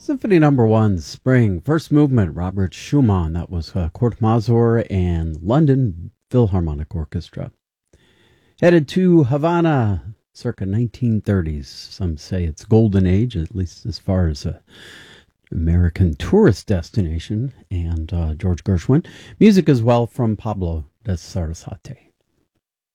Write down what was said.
Symphony Number 1, Spring, first movement, Robert Schumann. That was Kurt Masur and London Philharmonic Orchestra. Headed to Havana, circa 1930s. Some say it's golden age, at least as far as American tourist destination. And George Gershwin. Music as well from Pablo de Sarasate.